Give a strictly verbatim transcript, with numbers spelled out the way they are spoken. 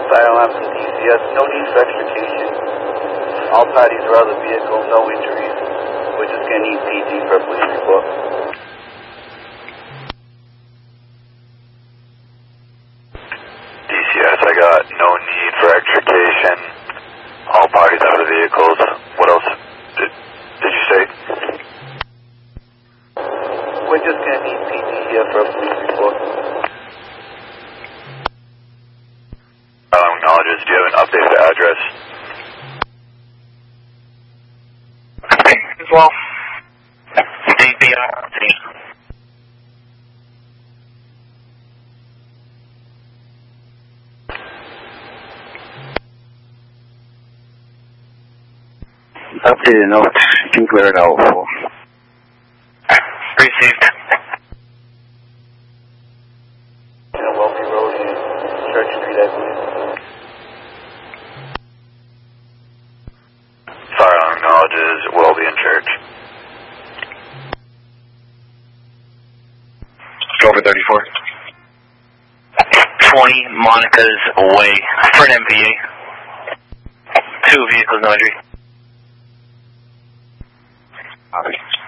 Fire alarms in D C S, no need for extrication. All parties are out of the vehicle, no injuries. We're just going to need P G for a police report. D C S, I got no need for extrication. All parties out of the vehicles. What else did, did you say? We're just going to need P G here for a police report. Um, acknowledges. Do you have an updated address? As well. D P R. Updated note. You can clear it out for. Received. And Welby Road and Church Street, I believe. Fire alarm acknowledges. Welby and Church. Over thirty-four. twenty Monica's away for an M P A. Two vehicles, no injury. Copy.